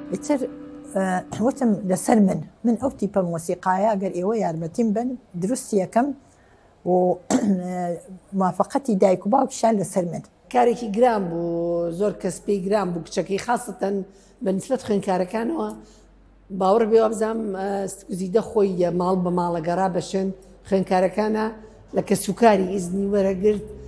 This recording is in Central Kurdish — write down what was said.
ئیتر وتم لەسەر من ئەو تیپە مۆسیقایە ئەگەر ئێوە یارمەتیم بن دروستی یەکەم و موافقەتی دایک و باوکیشان لەسەر من. کارێکی گران بوو، زۆر کەس پێی گران بوو، کچەکەی خاستەن بەنسبەت خوێندکارەکانەوە باوەڕ بێ وابزانم گزیدە خۆی ماڵ بە ماڵەگەڕا بەشن خوێندکارەکانە لە کە سوکاری ئیزنی وەرەگرت